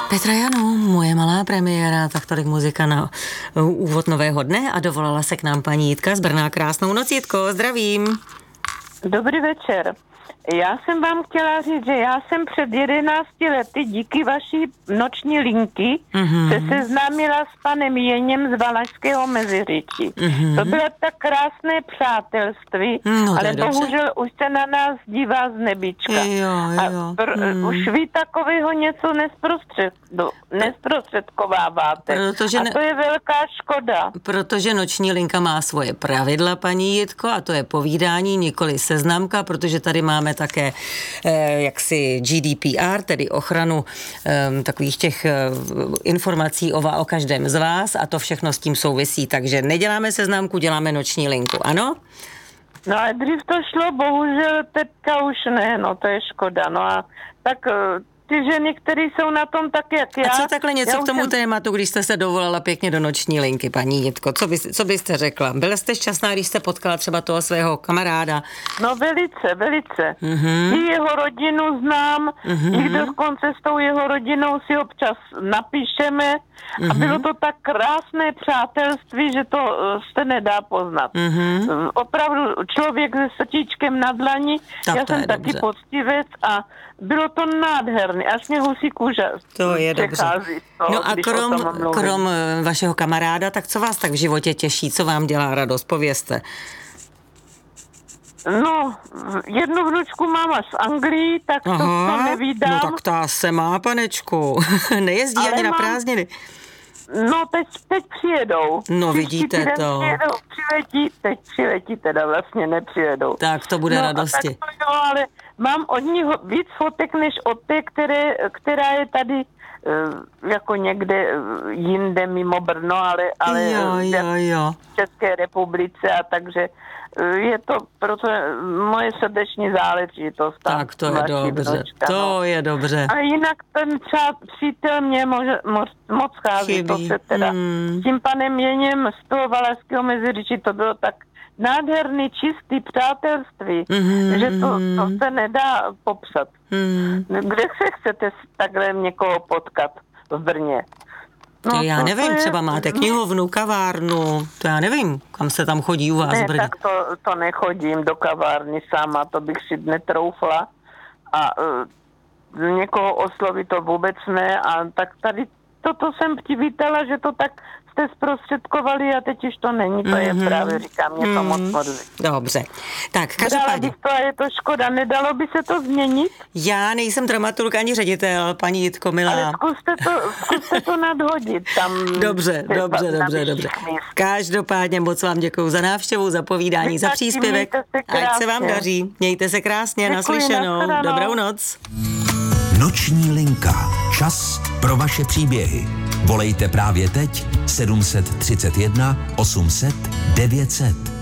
Petra Janu, moje malá premiéra, tak tolik muzika na úvod nového dne a dovolala se k nám paní Jitka z Brna. Krásnou noc, Jitko, zdravím. Dobrý večer. Já jsem vám chtěla říct, že já jsem před 11 lety díky vaší noční linky se seznámila s panem Jeněm z Valašského Meziříčí. To bylo tak krásné přátelství, ale bohužel už se na nás dívá z nebička. Už vy takového něco nesprostředkováváte. A to je velká škoda. Protože noční linka má svoje pravidla, paní Jitko, a to je povídání, nikoli seznamka, protože tady máme také jaksi GDPR, tedy ochranu takových těch informací o každém z vás a to všechno s tím souvisí. Takže neděláme seznamku, děláme noční linku, ano? No a dřív to šlo, bohužel teďka už ne, no to je škoda. No a tak ty ženy, které jsou na tom tak, jak já... A co takhle něco k tomu tématu, když jste se dovolala pěkně do noční linky, paní Jitko? Co byste řekla? Byla jste šťastná, když jste potkala třeba toho svého kamaráda? No velice. I jeho rodinu znám, i dokonce s tou jeho rodinou si občas napíšeme a bylo to tak krásné přátelství, že to se nedá poznat. Opravdu člověk se srdíčkem na dlani, já jsem taky poctivec a bylo to nádherné, až mě husí kůže. To je dobře. No a krom vašeho kamaráda, tak co vás tak v životě těší, co vám dělá radost, povězte. No, jednu vnučku mám až z Anglii, tak to nevídám. No tak ta se má, panečku. Nejezdí ani na prázdniny. No, teď přijedou. No, vidíte to. Teď přiletí, teda vlastně nepřijedou. Tak to bude radosti. Tak to, ale mám od ní víc fotek, než od té, která je tady jako někde jinde mimo Brno, ale v České republice a takže je to proto moje srdeční záležitost. Tak to je dobře, vnočka, to je dobře. A jinak ten přítel mě moc chází, to se teda s tím panem Jeněm z toho Valašského Meziříčí, to bylo tak nádherný, čistý přátelství, že to se nedá popsat. Kde se chcete takhle někoho potkat v Brně? No, já nevím, třeba máte knihovnu, kavárnu, to já nevím, kam se tam chodí u vás v Brně. Ne, tak to nechodím do kavárny sama, to bych si netroufla a někoho oslovit to vůbec ne a tak tady toto jsem přivítala, že to tak jste zprostředkovali a teď už to není, to je právě, říkám, mě to moc mrzí. Dobře, tak každopádně. To je to škoda, nedalo by se to změnit? Já nejsem dramaturg ani ředitel, paní Jitko, milá. Ale zkuste to nadhodit tam. Dobře. Každopádně moc vám děkuju za návštěvu, za povídání, za příspěvek. Ať se vám daří. Mějte se krásně, naslyšenou. Dobrou noc. Noční linka. Čas pro vaše příběhy. Volejte právě teď 731 800 900.